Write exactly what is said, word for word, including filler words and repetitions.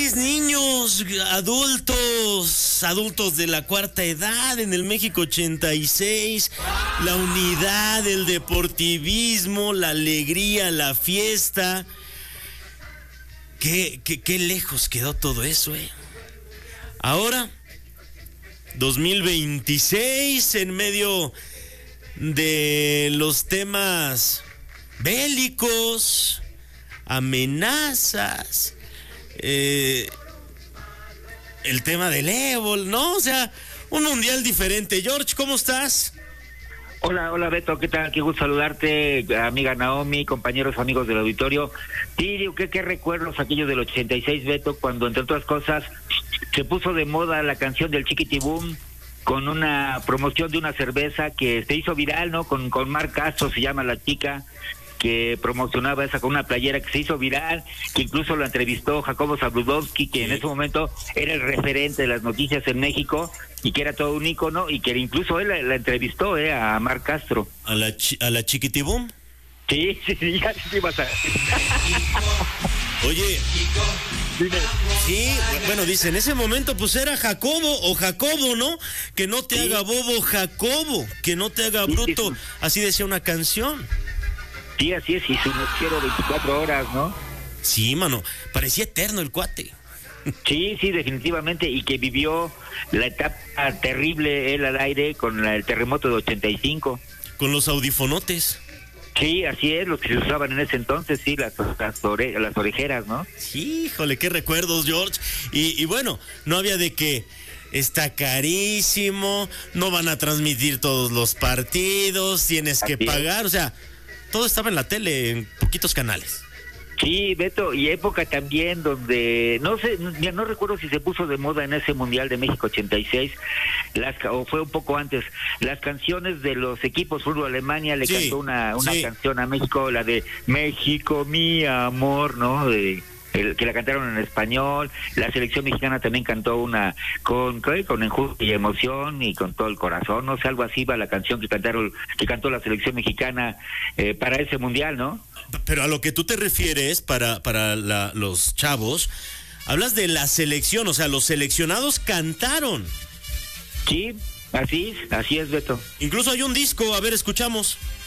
grandes, niños, adultos, adultos de la cuarta edad en el México ochenta y seis, la unidad, el deportivismo, la alegría, la fiesta. Qué, qué, qué lejos quedó todo eso, eh. Ahora, dos mil veintiséis, en medio de los temas bélicos, amenazas, eh, el tema del ébola, ¿no? O sea, un mundial diferente. George, ¿cómo estás? Hola, hola Beto, ¿qué tal? Qué gusto saludarte, amiga Naomi, compañeros, amigos del auditorio. Sí, digo, ¿qué, qué recuerdos aquellos del ochenta y seis, Beto, cuando entre otras cosas se puso de moda la canción del Chiquitibum con una promoción de una cerveza que se hizo viral, ¿no? Con, con Mar Castro, se llama la chica, que promocionaba esa con una playera que se hizo viral, que incluso la entrevistó Jacobo Zabludovsky, que en ese momento era el referente de las noticias en México y que era todo un ícono, y que incluso él la, la entrevistó eh, a Mar Castro. ¿A la, chi- a la Chiquitibum? Sí, sí, sí, ya sí vas a... Oye, Dime. sí, bueno, dice, en ese momento pues era Jacobo o Jacobo, ¿no? Que no te Sí. haga bobo, Jacobo, que no te haga Sí, bruto, sí. así decía una canción. Sí, así es, y su noticiero veinticuatro horas, ¿no? Sí, mano, parecía eterno el cuate. Sí, sí, definitivamente, y que vivió la etapa terrible él al aire con la- el terremoto de ochenta y cinco. Con los audifonotes. Sí, así es, los que se usaban en ese entonces, sí, las, las, ore- las orejeras, ¿no? Híjole, qué recuerdos, George. Y, y bueno, no había de que está carísimo, no van a transmitir todos los partidos, tienes que Así es. pagar, o sea, todo estaba en la tele, en poquitos canales. Sí, Beto, y época también donde, no sé, no, ya no recuerdo si se puso de moda en ese Mundial de México ochenta y seis, las, ca- o fue un poco antes, las canciones de los equipos fútbol. Alemania le Sí, cantó una, una sí. canción a México, la de México, mi amor, ¿no? De, el, que la cantaron en español. La selección mexicana también cantó una con ¿qué? Con enjundia y emoción y con todo el corazón, no sé, algo así va la canción que cantaron, que cantó la selección mexicana eh, para ese Mundial, ¿no? Pero a lo que tú te refieres para, para la- los chavos, hablas de la selección, o sea, los seleccionados cantaron. Sí, así, así es, Beto. Incluso hay un disco, a ver, escuchamos.